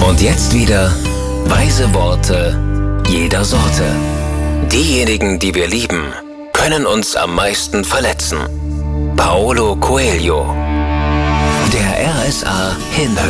Und jetzt wieder weise Worte jeder Sorte. Diejenigen, die wir lieben, können uns am meisten verletzen. Paulo Coelho. Der RSA Hinhörer.